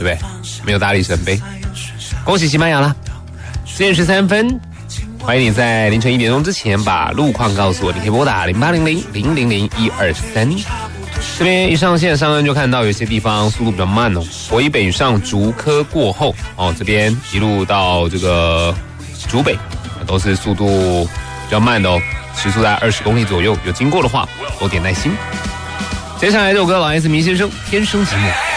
对不对？没有大力神杯，恭喜西班牙啦！10点13分，欢迎你在凌晨1点钟之前把路况告诉我，你可以拨打0800-000-123。这边一上线上岸就看到有些地方速度比较慢哦，国一北上竹科过后哦，这边一路到这个竹北都是速度比较慢的哦，时速在20公里左右，有经过的话多点耐心。接下来这首歌老 S 迷先生天生寂寞。